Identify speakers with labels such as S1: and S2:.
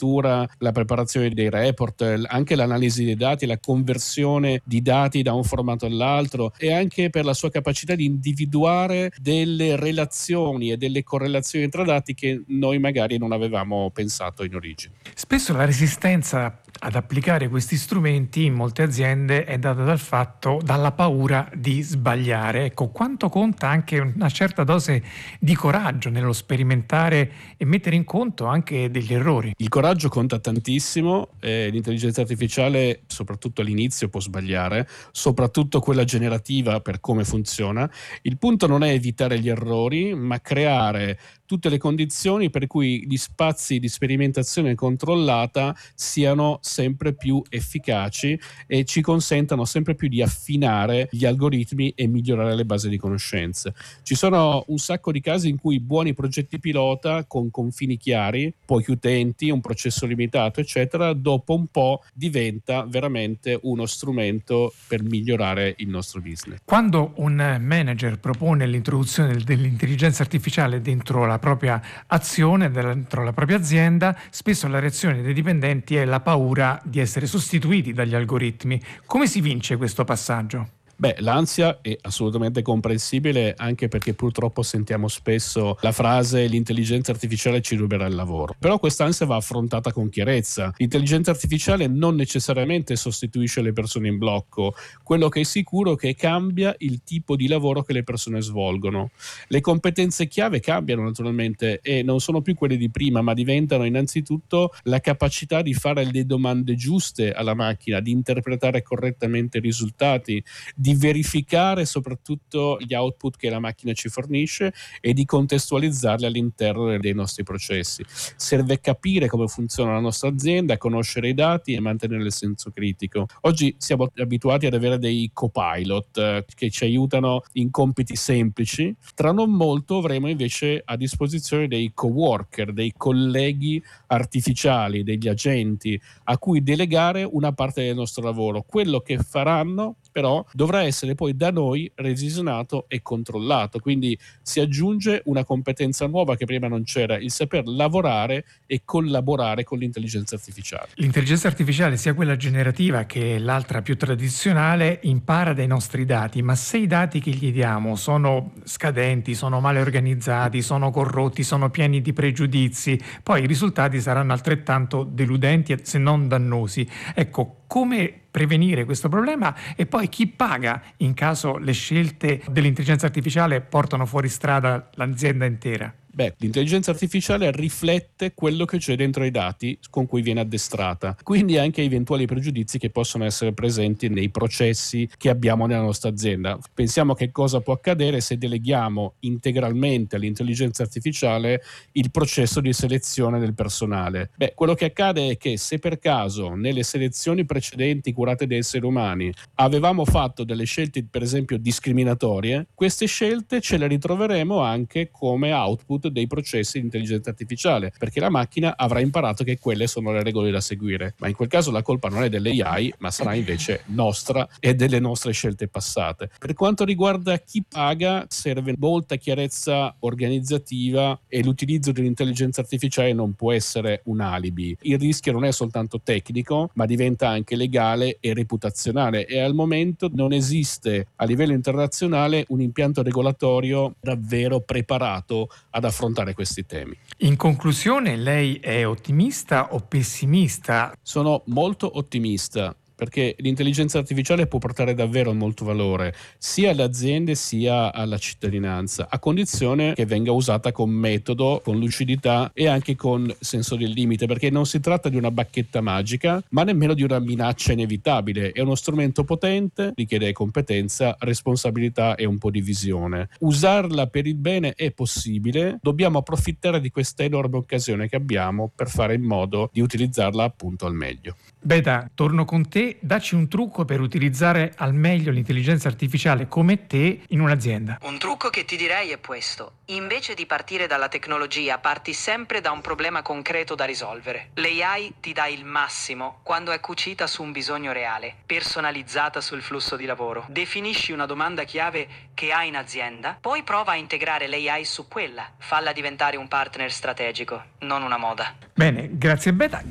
S1: scrittura, la preparazione dei report, anche l'analisi dei dati, la conversione di dati da un formato all'altro, e anche per la sua capacità di individuare delle relazioni e delle correlazioni tra dati che noi magari non avevamo pensato in origine.
S2: Spesso la resistenza ad applicare questi strumenti in molte aziende è data dalla paura di sbagliare. Ecco, quanto conta anche una certa dose di coraggio nello sperimentare e mettere in conto anche degli errori?
S1: Il coraggio conta tantissimo, l'intelligenza artificiale soprattutto all'inizio può sbagliare, soprattutto quella generativa per come funziona. Il punto non è evitare gli errori, ma creare tutte le condizioni per cui gli spazi di sperimentazione controllata siano sempre più efficaci e ci consentano sempre più di affinare gli algoritmi e migliorare le basi di conoscenze. Ci sono un sacco di casi in cui buoni progetti pilota con confini chiari, pochi utenti, un processo limitato, eccetera, dopo un po' diventa veramente uno strumento per migliorare il nostro business.
S2: Quando un manager propone l'introduzione dell'intelligenza artificiale dentro la propria azione, dentro la propria azienda, spesso la reazione dei dipendenti è la paura di essere sostituiti dagli algoritmi. Come si vince questo passaggio?
S1: Beh, l'ansia è assolutamente comprensibile, anche perché purtroppo sentiamo spesso la frase l'intelligenza artificiale ci ruberà il lavoro. Però quest'ansia va affrontata con chiarezza. L'intelligenza artificiale non necessariamente sostituisce le persone in blocco. Quello che è sicuro è che cambia il tipo di lavoro che le persone svolgono. Le competenze chiave cambiano naturalmente e non sono più quelle di prima, ma diventano innanzitutto la capacità di fare le domande giuste alla macchina, di interpretare correttamente i risultati, di verificare soprattutto gli output che la macchina ci fornisce e di contestualizzarli all'interno dei nostri processi. Serve capire come funziona la nostra azienda, conoscere i dati e mantenere il senso critico. Oggi siamo abituati ad avere dei copilot che ci aiutano in compiti semplici. Tra non molto avremo invece a disposizione dei coworker, dei colleghi artificiali, degli agenti a cui delegare una parte del nostro lavoro. Quello che faranno però dovrà essere poi da noi revisionato e controllato, quindi si aggiunge una competenza nuova che prima non c'era, il saper lavorare e collaborare con l'intelligenza artificiale.
S2: L'intelligenza artificiale, sia quella generativa che l'altra più tradizionale, impara dai nostri dati, ma se i dati che gli diamo sono scadenti, sono male organizzati, sono corrotti, sono pieni di pregiudizi, poi i risultati saranno altrettanto deludenti se non dannosi. Ecco, come prevenire questo problema e poi chi paga in caso le scelte dell'intelligenza artificiale portano fuori strada l'azienda intera?
S1: Beh, l'intelligenza artificiale riflette quello che c'è dentro i dati con cui viene addestrata, quindi anche eventuali pregiudizi che possono essere presenti nei processi che abbiamo nella nostra azienda. Pensiamo che cosa può accadere se deleghiamo integralmente all'intelligenza artificiale il processo di selezione del personale. Beh, quello che accade è che se per caso nelle selezioni precedenti curate da esseri umani avevamo fatto delle scelte per esempio discriminatorie, queste scelte ce le ritroveremo anche come output dei processi di intelligenza artificiale, perché la macchina avrà imparato che quelle sono le regole da seguire, ma in quel caso la colpa non è dell'AI, ma sarà invece nostra e delle nostre scelte passate. Per quanto riguarda chi paga, serve molta chiarezza organizzativa e l'utilizzo dell'intelligenza artificiale non può essere un alibi. Il rischio non è soltanto tecnico, ma diventa anche legale e reputazionale, e al momento non esiste a livello internazionale un impianto regolatorio davvero preparato ad affrontare questi temi.
S2: In conclusione, lei è ottimista o pessimista?
S1: Sono molto ottimista, perché l'intelligenza artificiale può portare davvero molto valore sia alle aziende sia alla cittadinanza, a condizione che venga usata con metodo, con lucidità e anche con senso del limite, perché non si tratta di una bacchetta magica, ma nemmeno di una minaccia inevitabile. È uno strumento potente, richiede competenza, responsabilità e un po' di visione. Usarla per il bene è possibile, dobbiamo approfittare di questa enorme occasione che abbiamo per fare in modo di utilizzarla appunto al meglio.
S2: Beta, torno con te, dacci un trucco per utilizzare al meglio l'intelligenza artificiale come te in un'azienda.
S3: Un trucco che ti direi è questo: invece di partire dalla tecnologia, parti sempre da un problema concreto da risolvere. L'AI ti dà il massimo quando è cucita su un bisogno reale, personalizzata sul flusso di lavoro. Definisci una domanda chiave che hai in azienda, poi prova a integrare l'AI su quella. Falla diventare un partner strategico, non una moda.
S2: Bene, grazie Beta.